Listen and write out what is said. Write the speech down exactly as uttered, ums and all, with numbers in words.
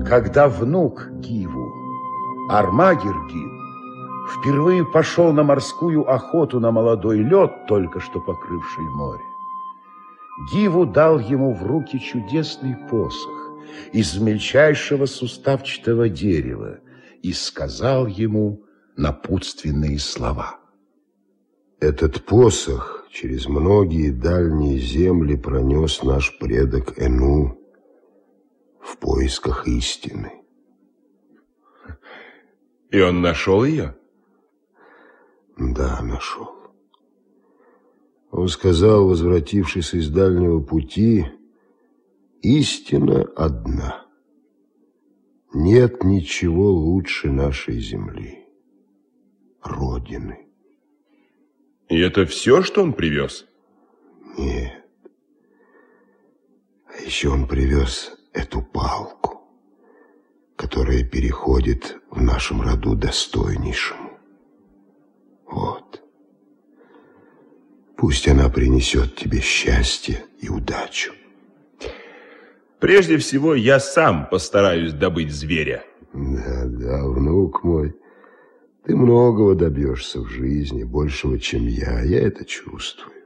Когда внук Гиву, Армагир-Гив, впервые пошел на морскую охоту на молодой лед, только что покрывший море, Гиву дал ему в руки чудесный посох из мельчайшего суставчатого дерева и сказал ему напутственные слова. Этот посох через многие дальние земли пронес наш предок Эну в поисках истины. И он нашел ее? Да, нашел. Он сказал, возвратившись из дальнего пути, истина одна. Нет ничего лучше нашей земли, Родины. И это все, что он привез? Нет. А еще он привез эту палку, которая переходит в нашем роду достойнейшему. Вот. Пусть она принесет тебе счастье и удачу. Прежде всего, я сам постараюсь добыть зверя. Да, да, внук мой. Ты многого добьешься в жизни, большего, чем я. Я это чувствую.